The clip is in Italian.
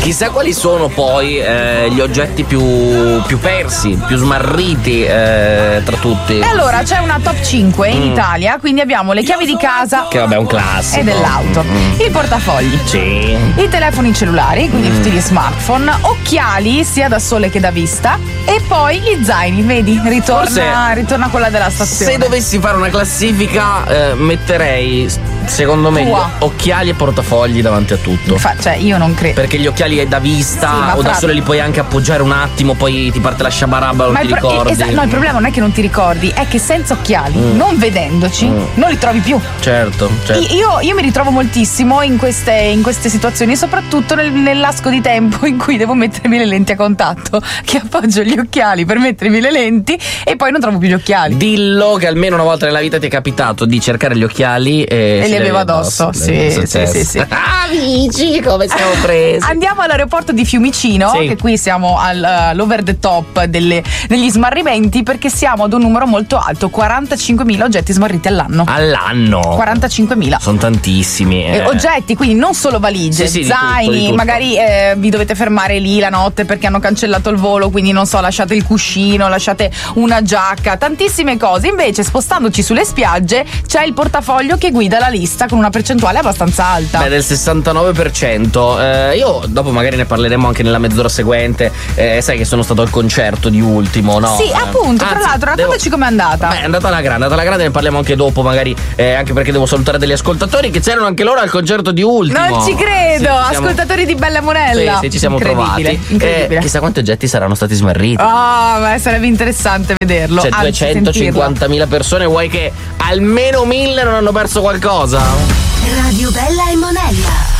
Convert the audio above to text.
Chissà quali sono poi gli oggetti più persi, più smarriti tra tutti. E allora c'è una top 5 in Italia, quindi abbiamo le chiavi di casa, che vabbè è un classico, e dell'auto, i portafogli, sì, i telefoni cellulari, quindi tutti gli smartphone, occhiali sia da sole che da vista, e poi gli zaini, vedi, ritorna quella della stazione. Se dovessi fare una classifica metterei, secondo me, occhiali e portafogli davanti a tutto. Cioè io non credo, perché gli occhiali è da vista, o da sole li puoi anche appoggiare un attimo, poi ti parte la sciabarabba, non ti ricordi. No, il problema non è che non ti ricordi, è che senza occhiali, non vedendoci, non li trovi più. Certo. Io mi ritrovo moltissimo in queste situazioni, soprattutto nell'arco di tempo in cui devo mettermi le lenti a contatto, che appoggio gli occhiali per mettermi le lenti e poi non trovo più gli occhiali. Dillo che almeno una volta nella vita ti è capitato di cercare gli occhiali e li avevo addosso. Sì. Amici, come siamo presi? Andiamo all'aeroporto di Fiumicino, che qui siamo all'over the top degli smarrimenti, perché siamo ad un numero molto alto, 45.000 oggetti smarriti all'anno. 45.000. Sono tantissimi. Oggetti, quindi non solo valigie, zaini, di tutto. magari vi dovete fermare lì la notte perché hanno cancellato il volo, quindi non so, lasciate il cuscino, lasciate una giacca, tantissime cose. Invece, spostandoci sulle spiagge, c'è il portafoglio che guida la lista con una percentuale abbastanza alta. Del 69%. Io dopo magari ne parleremo anche nella mezz'ora seguente. Sai che sono stato al concerto di Ultimo, no? Sì, appunto. Tra l'altro, raccontaci com'è andata. È andata alla grande, ne parliamo anche dopo, magari, anche perché devo salutare degli ascoltatori che c'erano anche loro al concerto di Ultimo. Non ci credo, ascoltatori di Bella Monella. Sì, ci siamo trovati. Incredibile. Chissà quanti oggetti saranno stati smarriti. Ma sarebbe interessante vederlo. C'è 250.000 persone, vuoi che almeno 1.000 non hanno perso qualcosa? Radio Bella e Monella.